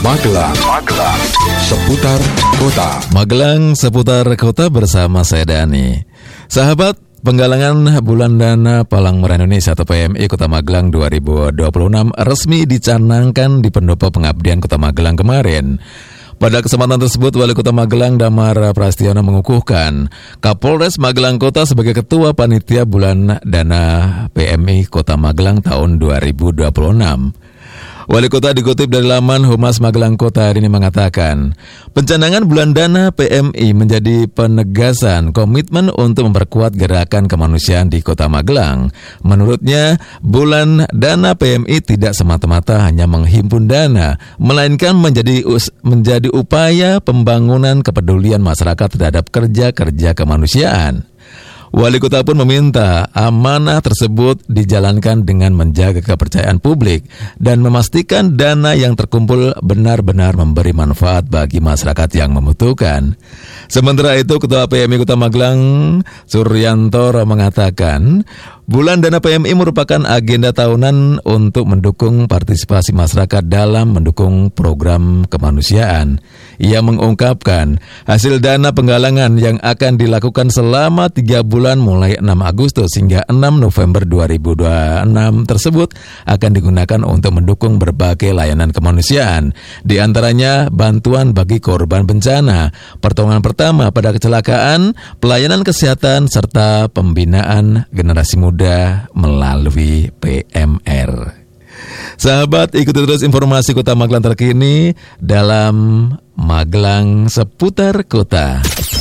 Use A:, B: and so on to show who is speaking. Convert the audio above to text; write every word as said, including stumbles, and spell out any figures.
A: Magelang, Magelang, seputar kota.
B: Magelang seputar kota bersama saya Dani. Sahabat, penggalangan bulan dana Palang Merah Indonesia atau P M I Kota Magelang dua ribu dua puluh enam resmi dicanangkan di Pendopo Pengabdian Kota Magelang kemarin. Pada kesempatan tersebut, Wali Kota Magelang Damar Prastiono mengukuhkan Kapolres Magelang Kota sebagai Ketua Panitia Bulan Dana P M I Kota Magelang tahun dua ribu dua puluh enam. Wali Kota dikutip dari laman Humas Magelang Kota hari ini mengatakan, pencanangan bulan dana P M I menjadi penegasan komitmen untuk memperkuat gerakan kemanusiaan di Kota Magelang. Menurutnya, bulan dana P M I tidak semata-mata hanya menghimpun dana, melainkan menjadi us- menjadi upaya pembangunan kepedulian masyarakat terhadap kerja-kerja kemanusiaan. Wali Kota pun meminta amanah tersebut dijalankan dengan menjaga kepercayaan publik dan memastikan dana yang terkumpul benar-benar memberi manfaat bagi masyarakat yang membutuhkan. Sementara itu, Ketua P M I Kota Magelang Suryantoro mengatakan, bulan dana P M I merupakan agenda tahunan untuk mendukung partisipasi masyarakat dalam mendukung program kemanusiaan. Ia mengungkapkan hasil dana penggalangan yang akan dilakukan selama tiga bulan mulai enam Agustus hingga enam November dua ribu dua puluh enam tersebut akan digunakan untuk mendukung berbagai layanan kemanusiaan. Di antaranya bantuan bagi korban bencana, pertolongan pertama pada kecelakaan, pelayanan kesehatan, serta pembinaan generasi muda melalui P M R. Sahabat, ikuti terus informasi Kota Magelang terkini dalam Magelang Seputar Kota.